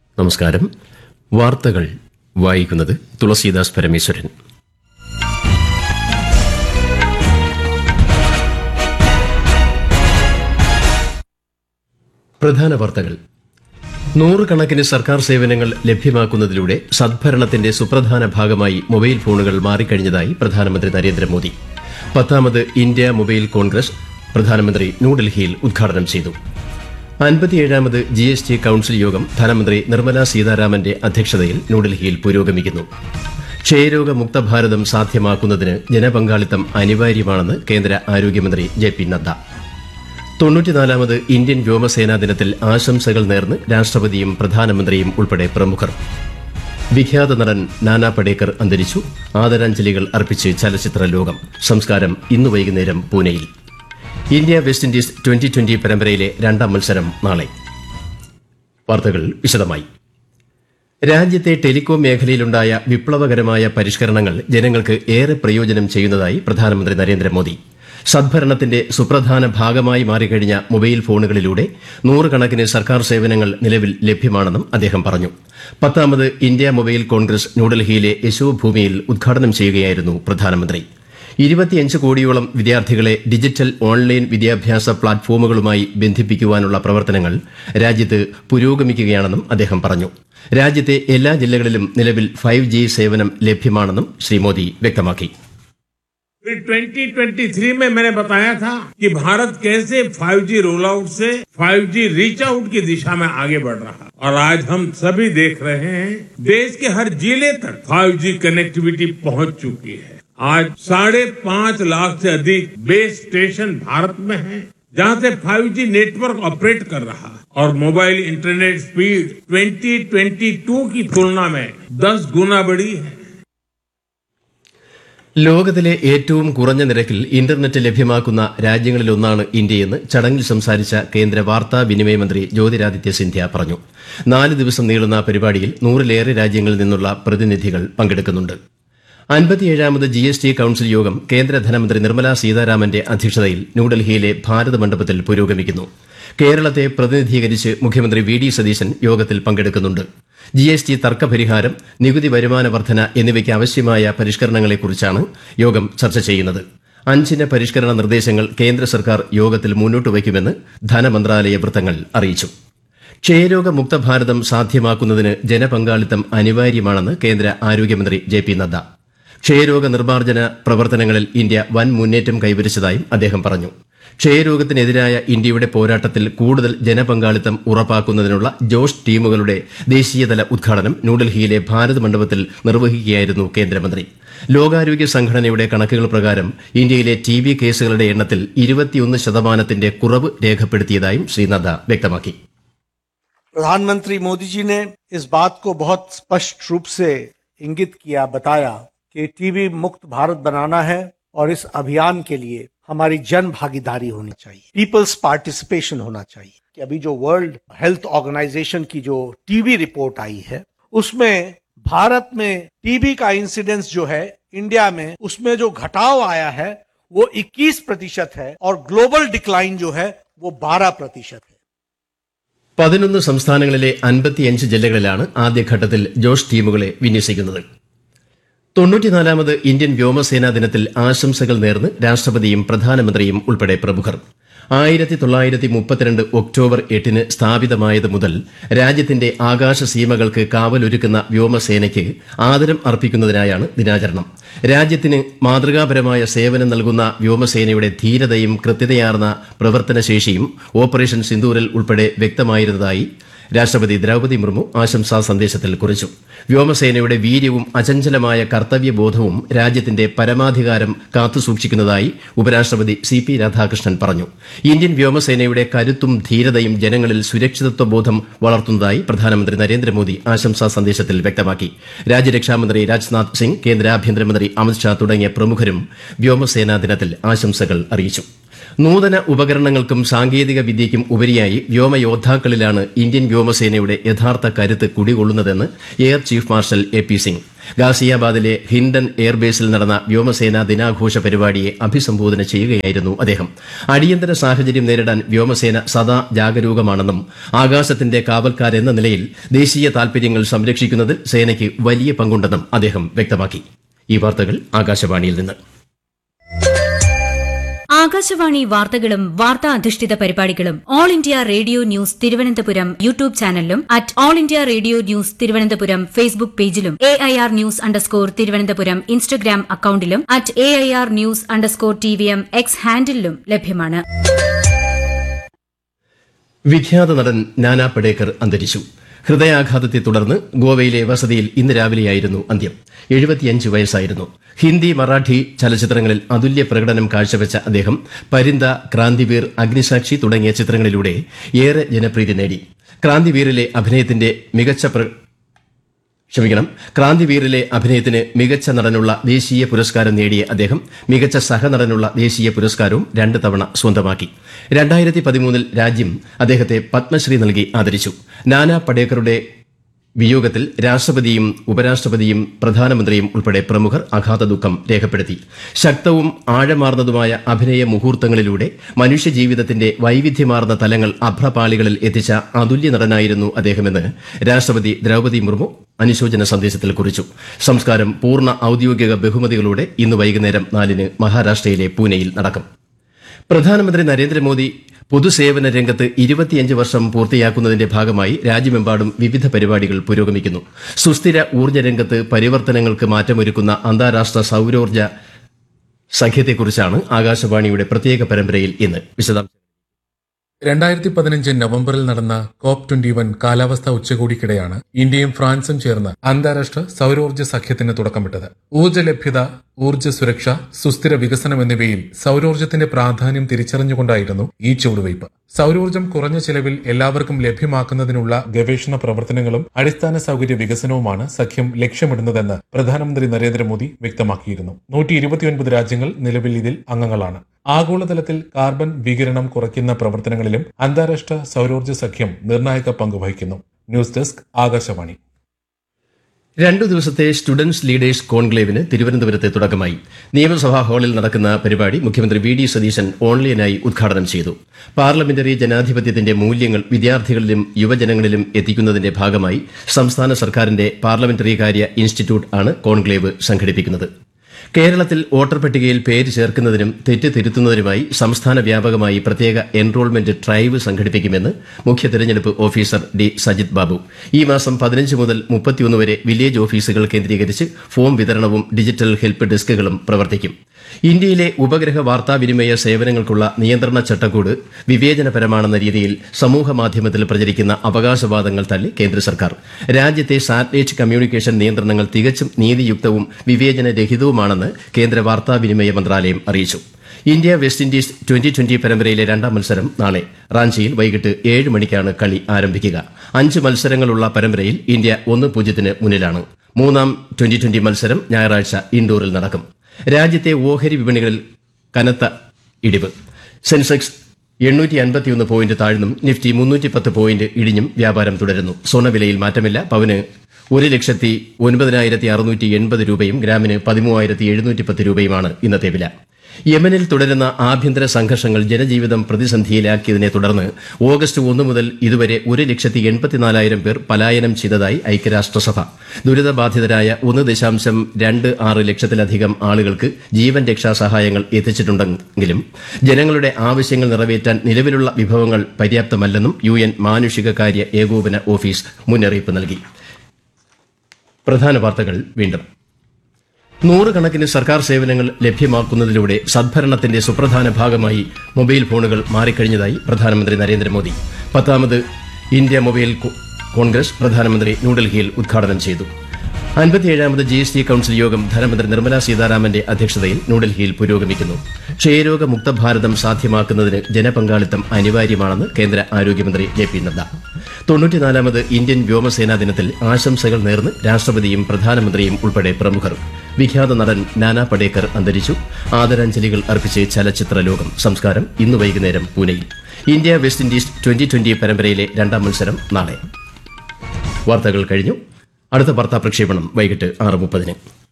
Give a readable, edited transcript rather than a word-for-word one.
നമസ്കാരം. വാർത്തകൾ വായിക്കുന്നത് തുളസീദാസ് പരമേശ്വരൻ. പ്രധാന വാർത്തകൾ. നൂറുകണക്കിന് സർക്കാർ സേവനങ്ങൾ ലഭ്യമാക്കുന്നതിലൂടെ സദ്ഭരണത്തിന്റെ സുപ്രധാന ഭാഗമായി മൊബൈൽ ഫോണുകൾ മാറിക്കഴിഞ്ഞതായി പ്രധാനമന്ത്രി നരേന്ദ്രമോദി. 10ാമത് ഇന്ത്യ മൊബൈൽ കോൺഗ്രസ് പ്രധാനമന്ത്രി ന്യൂഡൽഹിയിൽ ഉദ്ഘാടനം ചെയ്തു. 57ാമത് GST കൌൺസിൽ യോഗം ധനമന്ത്രി നിർമ്മല സീതാരാമന്റെ അധ്യക്ഷതയിൽ ന്യൂഡൽഹിയിൽ പുരോഗമിക്കുന്നു. ക്ഷയരോഗമുക്ത ഭാരതം സാധ്യമാക്കുന്നതിന് ജനപങ്കാളിത്തം അനിവാര്യമാണെന്ന് കേന്ദ്ര ആരോഗ്യമന്ത്രി JP നദ്ദ. 94ാമത് ഇന്ത്യൻ വ്യോമസേനാ ദിനത്തിൽ ആശംസകൾ നേർന്ന് രാഷ്ട്രപതിയും പ്രധാനമന്ത്രിയും ഉൾപ്പെടെ പ്രമുഖർ. വിഖ്യാത നടൻ നാനാ പടേക്കർ അന്തരിച്ചു. ആദരാഞ്ജലികൾ അർപ്പിച്ച് ചലച്ചിത്ര ലോകം. സംസ്കാരം ഇന്ന് വൈകുന്നേരം പൂനെയിൽ. ഇന്ത്യ വെസ്റ്റ് ഇൻഡീസ് 2020 പരമ്പരയിലെ 2ാം മത്സരം നാളെ. വാർത്തകൾ വിശദമായി. രാജ്യത്തെ ടെലികോം മേഖലയിലുണ്ടായ വിപ്ലവകരമായ പരിഷ്കരണങ്ങൾ ജനങ്ങൾക്ക് ഏറെ പ്രയോജനം ചെയ്യുന്നതായി പ്രധാനമന്ത്രി നരേന്ദ്രമോദി. സദ്ഭരണത്തിന്റെ സുപ്രധാന ഭാഗമായി മാറിക്കഴിഞ്ഞ മൊബൈൽ ഫോണുകളിലൂടെ നൂറുകണക്കിന് സർക്കാർ സേവനങ്ങൾ നിലവിൽ ലഭ്യമാണെന്നും അദ്ദേഹം പറഞ്ഞു. 10ാമത് ഇന്ത്യ മൊബൈൽ കോൺഗ്രസ് ന്യൂഡൽഹിയിലെ യശോഭൂമിയിൽ ഉദ്ഘാടനം ചെയ്യുകയായിരുന്നു പ്രധാനമന്ത്രി. 25 കോടിയോളം വിദ്യാർത്ഥികളെ ഡിജിറ്റൽ ഓൺലൈൻ വിദ്യാഭ്യാസ പ്ലാറ്റ്ഫോമുകളുമായി ബന്ധിപ്പിക്കുവാനുള്ള പ്രവർത്തനങ്ങൾ രാജ്യത്ത് പുരോഗമിക്കുകയാണെന്നും അദ്ദേഹം പറഞ്ഞു. രാജ്യത്തെ എല്ലാ ജില്ലകളിലും നിലവിൽ 5G സേവനം ലഭ്യമാണെന്നും ശ്രീ മോദി വ്യക്തമാക്കി. 2023 में मैंने बताया था कि भारत कैसे 5G रोल आउट से 5G रीच आउट की दिशा में आगे बढ़ रहा है, और आज हम सभी देख रहे हैं देश के हर जिले तक 5G कनेक्टिविटी पहुंच चुकी है. आज 5.5 लाख से अधिक बेस स्टेशन भारत में हैं, जहां से 5G नेटवर्क ऑपरेट कर रहा है, और मोबाइल इंटरनेट स्पीड 2022 की तुलना में 10 गुना बढ़ी है. ലോകത്തിലെ ഏറ്റവും കുറഞ്ഞ നിരക്കിൽ ഇന്റർനെറ്റ് ലഭ്യമാക്കുന്ന രാജ്യങ്ങളിലൊന്നാണ് ഇന്ത്യയെന്ന് ചടങ്ങിൽ സംസാരിച്ച കേന്ദ്ര വാർത്താവിനിമയ മന്ത്രി ജ്യോതിരാദിത്യ സിന്ധ്യ പറഞ്ഞു. 4 ദിവസം നീളുന്ന പരിപാടിയിൽ 100-ലേറെ രാജ്യങ്ങളിൽ നിന്നുള്ള പ്രതിനിധികൾ പങ്കെടുക്കുന്നുണ്ട്. 57ാമത് GST കൌൺസിൽ യോഗം കേന്ദ്ര ധനമന്ത്രി നിർമ്മല സീതാരാമന്റെ അധ്യക്ഷതയിൽ ന്യൂഡൽഹിയിലെ ഭാരത് മണ്ഡപത്തിൽ പുരോഗമിക്കുന്നു. കേരളത്തെ പ്രതിനിധീകരിച്ച് മുഖ്യമന്ത്രി VD സതീശൻ യോഗത്തിൽ പങ്കെടുക്കുന്നുണ്ട്. GST തർക്കപരിഹാരം, നികുതി വരുമാന വർധന എന്നിവയ്ക്ക് ആവശ്യമായ പരിഷ്കരണങ്ങളെക്കുറിച്ചാണ് യോഗം ചർച്ച ചെയ്യുന്നത്. 5 പരിഷ്കരണ നിർദ്ദേശങ്ങൾ കേന്ദ്ര സർക്കാർ യോഗത്തിൽ മുന്നോട്ട് വയ്ക്കുമെന്ന് ധനമന്ത്രാലയ വൃത്തങ്ങൾ അറിയിച്ചു. ക്ഷയരോഗമുക്ത ഭാരതം സാധ്യമാക്കുന്നതിന് ജനപങ്കാളിത്തം അനിവാര്യമാണെന്ന് കേന്ദ്ര ആരോഗ്യമന്ത്രി JP നദ്ദ. ക്ഷയരോഗ നിർമ്മാർജ്ജന പ്രവർത്തനങ്ങളിൽ ഇന്ത്യ വൻ മുന്നേറ്റം കൈവരിച്ചതായും അദ്ദേഹം പറഞ്ഞു. ക്ഷയരോഗത്തിനെതിരായ ഇന്ത്യയുടെ പോരാട്ടത്തിൽ കൂടുതൽ ജനപങ്കാളിത്തം ഉറപ്പാക്കുന്നതിനുള്ള ജോഷ് ടീമുകളുടെ ദേശീയതല ഉദ്ഘാടനം ന്യൂഡൽഹിയിലെ ഭാരത് മണ്ഡപത്തിൽ നിർവഹിക്കുകയായിരുന്നു കേന്ദ്രമന്ത്രി. ലോകാരോഗ്യ സംഘടനയുടെ കണക്കുകൾ പ്രകാരം ഇന്ത്യയിലെ TB കേസുകളുടെ എണ്ണത്തിൽ 21% കുറവ് രേഖപ്പെടുത്തിയതായും ശ്രീ നദ്ദ വ്യക്തമാക്കി. प्रधानमंत्री मोदी जी ने इस बात को बहुत स्पष्ट रूप से इंगित किया, बताया कि टीबी मुक्त भारत बनाना है, और इस अभियान के लिए हमारी जन भागीदारी होनी चाहिए, पीपल्स पार्टिसिपेशन होना चाहिए. कि अभी जो वर्ल्ड हेल्थ ऑर्गेनाइजेशन की जो टीबी रिपोर्ट आई है, उसमें भारत में टीबी का इंसिडेंस जो है इंडिया में, उसमें जो घटाव आया है वो 21% है, और ग्लोबल डिक्लाइन जो है वो 12% है. 11 സംസ്ഥാനങ്ങളിലെ 55 ജില്ലകളിലാണ് ആദ്യഘട്ടത്തിൽ ജോഷ് ടീമുകളെ വിന്യസിക്കുന്നത്. 94ാമത് ഇന്ത്യൻ വ്യോമസേനാ ദിനത്തിൽ ആശംസകൾ നേർന്ന് രാഷ്ട്രപതിയും പ്രധാനമന്ത്രിയും ഉൾപ്പെടെ പ്രമുഖർ. 1932 ഒക്ടോബർ 8 സ്ഥാപിതമായത് മുതൽ രാജ്യത്തിന്റെ ആകാശസീമകൾക്ക് കാവലൊരുക്കുന്ന വ്യോമസേനയ്ക്ക് ആദരം അർപ്പിക്കുന്നതിനായാണ് ദിനാചരണം. രാജ്യത്തിന് മാതൃകാപരമായ സേവനം നൽകുന്ന വ്യോമസേനയുടെ ധീരതയും കൃത്യതയാർന്ന പ്രവർത്തനശേഷിയും ഓപ്പറേഷൻ സിന്ദൂരിൽ ഉൾപ്പെടെ വ്യക്തമായിരുന്നതായി രാഷ്ട്രപതി ദ്രൌപദി മുർമു ആശംസാ സന്ദേശത്തിൽ കുറിച്ചു. വ്യോമസേനയുടെ വീര്യവും അചഞ്ചലമായ കർത്തവ്യബോധവും രാജ്യത്തിന്റെ പരമാധികാരം കാത്തുസൂക്ഷിക്കുന്നതായി ഉപരാഷ്ട്രപതി CP രാധാകൃഷ്ണൻ പറഞ്ഞു. ഇന്ത്യൻ വ്യോമസേനയുടെ കരുത്തും ധീരതയും ജനങ്ങളിൽ സുരക്ഷിതത്വബോധം വളർത്തുന്നതായി പ്രധാനമന്ത്രി നരേന്ദ്രമോദി ആശംസാ സന്ദേശത്തിൽ വ്യക്തമാക്കി. രാജ്യരക്ഷാമന്ത്രി രാജ്നാഥ് സിംഗ്, കേന്ദ്ര ആഭ്യന്തരമന്ത്രി അമിത് ഷാ തുടങ്ങിയ പ്രമുഖരും വ്യോമസേനാ ദിനത്തിൽ ആശംസകൾ അറിയിച്ചു. നൂതന ഉപകരണങ്ങൾക്കും സാങ്കേതിക വിദ്യയ്ക്കും ഉപരിയായി വ്യോമയോദ്ധാക്കളിലാണ് ഇന്ത്യൻ വ്യോമസേനയുടെ യഥാർത്ഥ കരുത്ത് കുടികൊള്ളുന്നതെന്ന് air chief marshal AP Singh. ഗാസിയാബാദിലെ Hindon എയർബേസിൽ നടന്ന വ്യോമസേനാ ദിനാഘോഷ പരിപാടിയെ അഭിസംബോധന ചെയ്യുകയായിരുന്നു അദ്ദേഹം. അടിയന്തര സാഹചര്യം നേരിടാൻ വ്യോമസേന സദാ ജാഗരൂകമാണെന്നും ആകാശത്തിന്റെ കാവൽക്കാരെന്ന നിലയിൽ ദേശീയ താൽപര്യങ്ങൾ സംരക്ഷിക്കുന്നതിൽ സേനയ്ക്ക് വലിയ പങ്കുണ്ടെന്നും അദ്ദേഹം വ്യക്തമാക്കി. ഈ വാർത്തകൾ ആകാശവാണിയിൽ നിന്ന്. ആകാശവാണി വാർത്തകളും വാർത്താ അധിഷ്ഠിത പരിപാടികളും all India radio news Thiruvananthapuram YouTube ചാനലിലും at all India radio news Thiruvananthapuram Facebook പേജിലും AIR ന്യൂസ് _ ഇൻസ്റ്റഗ്രാം അക്കൌണ്ടിലും at AIR news _ TVM X ഹാൻഡിലും ലഭ്യമാണ്. വിഖ്യാത നടൻ നാനാ പടേക്കർ അന്തരിച്ചു. ഹൃദയാഘാതത്തെ തുടർന്ന് ഗോവയിലെ വസതിയിൽ ഇന്ന് രാവിലെയായിരുന്നു അന്ത്യം. 75 വയസ്സായിരുന്നു. ഹിന്ദി, മറാഠി ചലച്ചിത്രങ്ങളിൽ അതുല്യ പ്രകടനം കാഴ്ചവെച്ച അദ്ദേഹം പരിന്ത, ക്രാന്തിവീർ, അഗ്നിസാക്ഷി തുടങ്ങിയ ചിത്രങ്ങളിലൂടെ ഏറെ ജനപ്രീതി നേടി. ക്രാന്തിവീറിലെ അഭിനയത്തിന് മികച്ച നടനുള്ള ദേശീയ പുരസ്കാരം നേടിയ അദ്ദേഹം മികച്ച സഹനടനുള്ള ദേശീയ പുരസ്കാരവും 2 തവണ സ്വന്തമാക്കി. 2013 രാജ്യം അദ്ദേഹത്തെ പത്മശ്രീ നൽകി ആദരിച്ചു. നാനാ പടേക്കറുടെ വിയോഗത്തിൽ രാഷ്ട്രപതിയും ഉപരാഷ്ട്രപതിയും പ്രധാനമന്ത്രിയും ഉൾപ്പെടെ പ്രമുഖർ അഗാധ ദുഃഖം രേഖപ്പെടുത്തി. ശക്തവും ആഴമാർന്നതുമായ അഭിനയ മുഹൂർത്തങ്ങളിലൂടെ മനുഷ്യജീവിതത്തിന്റെ വൈവിധ്യമാർന്ന തലങ്ങൾ അഭ്രപാളികളിൽ എത്തിച്ച അതുല്യ നടനായിരുന്നു അദ്ദേഹമെന്ന് രാഷ്ട്രപതി ദ്രൌപദി മുർമു അനുശോചന സന്ദേശത്തിൽ കുറിച്ചു. സംസ്കാരം പൂർണ്ണ ഔദ്യോഗിക ബഹുമതികളോടെ ഇന്ന് വൈകുന്നേരം 4-ന് മഹാരാഷ്ട്രയിലെ പൂനെയിൽ നടക്കും. പ്രധാനമന്ത്രി നരേന്ദ്രമോദി പൊതുസേവന രംഗത്ത് 25 വർഷം പൂർത്തിയാക്കുന്നതിന്റെ ഭാഗമായി രാജ്യമെമ്പാടും വിവിധ പരിപാടികൾ പുരോഗമിക്കുന്നു. സുസ്ഥിര ഊർജ്ജ രംഗത്ത് പരിവർത്തനങ്ങൾക്ക് മാറ്റമൊരുക്കുന്ന അന്താരാഷ്ട്ര സൌരോർജ്ജ സഖ്യത്തെക്കുറിച്ചാണ് ആകാശവാണിയുടെ പ്രത്യേക പരമ്പരയിൽ ഇന്ന്. വിശദാംശം 2015 നവംബറിൽ നടന്ന COP21 കാലാവസ്ഥാ ഉച്ചകോടിക്കിടെയാണ് ഇന്ത്യയും ഫ്രാൻസും ചേർന്ന് അന്താരാഷ്ട്ര സൌരോർജ്ജ സഖ്യത്തിന് തുടക്കമിട്ടത്. ഊർജ്ജ ലഭ്യത, ഊർജ്ജ സുരക്ഷ, സുസ്ഥിര വികസനം എന്നിവയിൽ സൌരോർജ്ജത്തിന്റെ പ്രാധാന്യം തിരിച്ചറിഞ്ഞുകൊണ്ടായിരുന്നു ഈ ചുവടുവയ്പ്. സൌരോർജ്ജം കുറഞ്ഞ ചെലവിൽ എല്ലാവർക്കും ലഭ്യമാക്കുന്നതിനുള്ള ഗവേഷണ പ്രവർത്തനങ്ങളും അടിസ്ഥാന സൌകര്യ വികസനവുമാണ് സഖ്യം ലക്ഷ്യമിടുന്നതെന്ന് പ്രധാനമന്ത്രി നരേന്ദ്രമോദി വ്യക്തമാക്കിയിരുന്നു. 129 രാജ്യങ്ങൾ നിലവിൽ ഇതിൽ അംഗങ്ങളാണ്. ആഗോളതലത്തിൽ കാർബൺ വികിരണം കുറയ്ക്കുന്ന പ്രവർത്തനങ്ങളിലും അന്താരാഷ്ട്ര സൌരോർജ്ജ സഖ്യം നിർണായക പങ്കുവഹിക്കുന്നു. News desk, Akashvani. 2 ദിവസത്തെ സ്റ്റുഡന്റ്സ് ലീഡേഴ്സ് കോൺക്ലേവിന് തിരുവനന്തപുരത്ത് തുടക്കമായി. നിയമസഭാ ഹാളിൽ നടക്കുന്ന പരിപാടി മുഖ്യമന്ത്രി VD സതീശൻ ഓൺലൈനായി ഉദ്ഘാടനം ചെയ്തു. പാർലമെന്ററി ജനാധിപത്യത്തിന്റെ മൂല്യങ്ങൾ വിദ്യാർത്ഥികളിലും യുവജനങ്ങളിലും എത്തിക്കുന്നതിന്റെ ഭാഗമായി സംസ്ഥാന സർക്കാരിന്റെ പാർലമെന്ററി കാര്യ ഇൻസ്റ്റിറ്റ്യൂട്ട് ആണ് കോൺക്ലേവ് സംഘടിപ്പിക്കുന്നത്. കേരളത്തിൽ വോട്ടർ പട്ടികയിൽ പേര് ചേർക്കുന്നതിനും തെറ്റ് തിരുത്തുന്നതിനുമായി സംസ്ഥാന വ്യാപകമായി പ്രത്യേക എൻറോൾമെന്റ് ഡ്രൈവ് സംഘടിപ്പിക്കുമെന്ന് മുഖ്യ തെരഞ്ഞെടുപ്പ് ഓഫീസർ D. സജിത് ബാബു. ഈ മാസം 15 മുതൽ 31 വരെ വില്ലേജ് ഓഫീസുകൾ കേന്ദ്രീകരിച്ച് ഫോം വിതരണവും ഡിജിറ്റൽ ഹെൽപ്പ് ഡെസ്കുകളും പ്രവർത്തിക്കും. ഇന്ത്യയിലെ ഉപഗ്രഹ വാർത്താവിനിമയ സേവനങ്ങൾക്കുള്ള നിയന്ത്രണ ചട്ടക്കൂട് വിവേചനപരമാണെന്ന രീതിയിൽ സമൂഹമാധ്യമത്തിൽ പ്രചരിക്കുന്ന അവകാശവാദങ്ങൾ തള്ളി കേന്ദ്ര സർക്കാർ. രാജ്യത്തെ സാറ്റലൈറ്റ് കമ്മ്യൂണിക്കേഷൻ നിയന്ത്രണങ്ങൾ തികച്ചും നീതിയുക്തവും വിവേചനരഹിതവുമാണെന്ന് കേന്ദ്ര വാർത്താവിനിമയ മന്ത്രാലയം അറിയിച്ചു. ഇന്ത്യ വെസ്റ്റ് ഇൻഡീസ് 2020 പരമ്പരയിലെ 2ാം മത്സരം നാളെ റാഞ്ചിയിൽ വൈകിട്ട് 7 മണിക്കാണ് കളി ആരംഭിക്കുക. 5 മത്സരങ്ങളുള്ള പരമ്പരയിൽ ഇന്ത്യ 1-0 മുന്നിലാണ്. 3ാം 2020 മത്സരം ഞായറാഴ്ച ഇൻഡോറിൽ നടക്കും. രാജ്യത്തെ ഓഹരി വിപണികളിൽ കനത്ത ഇടിവ്. സെൻസെക്സ് 851 പോയിന്റ് താഴ്ന്നും നിഫ്റ്റി 310 പോയിന്റ് ഇടിഞ്ഞും വ്യാപാരം തുടരുന്നു. സ്വർണ്ണവിലയിൽ മാറ്റമില്ല. പവന് 1,09,680 രൂപയും ഗ്രാമിന് 13,710 രൂപയുമാണ് ഇന്നത്തെ വില. യമനിൽ തുടരുന്ന ആഭ്യന്തര സംഘർഷങ്ങൾ ജനജീവിതം പ്രതിസന്ധിയിലാക്കിയതിനെ തുടർന്ന് ഓഗസ്റ്റ് 1 മുതൽ ഇതുവരെ 1,84,000 പേർ പലായനം ചെയ്തതായി ഐക്യരാഷ്ട്രസഭ. ദുരിതബാധിതരായ 1.26 ലക്ഷത്തിലധികം ആളുകൾക്ക് ജീവൻ രക്ഷാ സഹായങ്ങൾ എത്തിച്ചിട്ടുണ്ടെങ്കിലും ജനങ്ങളുടെ ആവശ്യങ്ങൾ നിറവേറ്റാൻ നിലവിലുള്ള വിഭവങ്ങൾ പര്യാപ്തമല്ലെന്നും UN മാനുഷിക കാര്യ ഏകോപന ഓഫീസ് മുന്നറിയിപ്പ് നൽകി. പ്രധാന വാർത്തകൾ വീണ്ടും. 100 കണക്കിന് സർക്കാർ സേവനങ്ങൾ ലഭ്യമാക്കുന്നതിലൂടെ സദ്ഭരണത്തിന്റെ സുപ്രധാന ഭാഗമായി മൊബൈൽ ഫോണുകൾ മാറിക്കഴിഞ്ഞതായി പ്രധാനമന്ത്രി നരേന്ദ്രമോദി. 10ാമത് ഇന്ത്യ മൊബൈൽ കോൺഗ്രസ് പ്രധാനമന്ത്രി ന്യൂഡൽഹിയിൽ ഉദ്ഘാടനം ചെയ്തു. 57ാമത് GST കൌൺസിൽ യോഗം ധനമന്ത്രി നിർമ്മല സീതാരാമന്റെ അധ്യക്ഷതയിൽ ന്യൂഡൽഹിയിൽ പുരോഗമിക്കുന്നു. ക്ഷയരോഗമുക്ത ഭാരതം സാധ്യമാക്കുന്നതിന് ജനപങ്കാളിത്തം അനിവാര്യമാണെന്ന് കേന്ദ്ര ആരോഗ്യമന്ത്രി JP നദ്ദ. 94ാമത് ഇന്ത്യൻ വ്യോമസേനാ ദിനത്തിൽ ആശംസകൾ നേർന്ന് രാഷ്ട്രപതിയും പ്രധാനമന്ത്രിയും ഉൾപ്പെടെ പ്രമുഖർ. വിഖ്യാത നടൻ നാനാ പടേക്കർ അന്തരിച്ചു. ആദരാഞ്ജലികൾ അർപ്പിച്ച് ചലച്ചിത്ര ലോകം. സംസ്കാരം ഇന്ന് വൈകുന്നേരം പൂനെയിൽ. ഇന്ത്യ വെസ്റ്റ് ഇൻഡീസ് 2020 പരമ്പരയിലെ 2ാം മത്സരം നാളെ. വാർത്തകൾ കഴിഞ്ഞു. അടുത്ത വാർത്താ പ്രക്ഷേപണം വൈകിട്ട് 6:30.